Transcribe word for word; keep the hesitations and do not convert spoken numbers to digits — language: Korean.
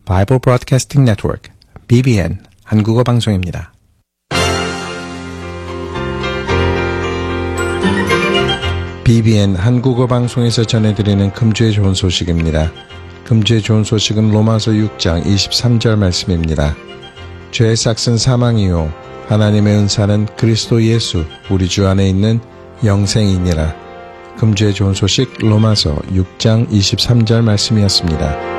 Bible Broadcasting Network, 비비엔 한국어 방송입니다. 비비엔 한국어 방송에서 전해드리는 금주의 좋은 소식입니다. 금주의 좋은 소식은 로마서 육 장 이십삼 절 말씀입니다. 죄의 삭은 사망이요 하나님의 은사는 그리스도 예수 우리 주 안에 있는 영생이니라. 금주의 좋은 소식 로마서 육 장 이십삼 절 말씀이었습니다.